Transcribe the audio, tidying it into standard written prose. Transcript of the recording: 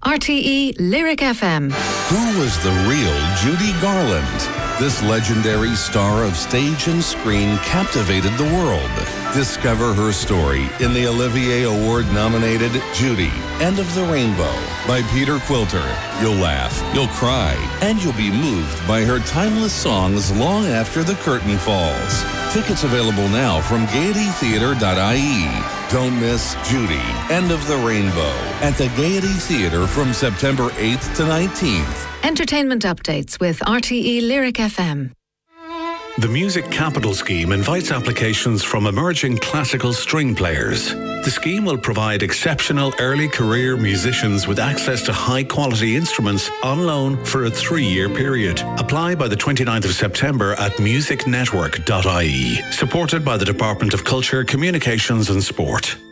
RTE Lyric FM. Who was the real Judy Garland? This legendary star of stage and screen captivated the world. Discover her story in the Olivier Award-nominated Judy, End of the Rainbow by Peter Quilter. You'll laugh, you'll cry, and you'll be moved by her timeless songs long after the curtain falls. Tickets available now from Gaiety-Theatre.ie. Don't miss Judy, End of the Rainbow at the Gaiety Theatre from September 8th to 19th. Entertainment updates with RTE Lyric FM. The Music Capital Scheme invites applications from emerging classical string players. The scheme will provide exceptional early career musicians with access to high-quality instruments on loan for a 3-year period. Apply by the 29th of September at musicnetwork.ie. Supported by the Department of Culture, Communications and Sport.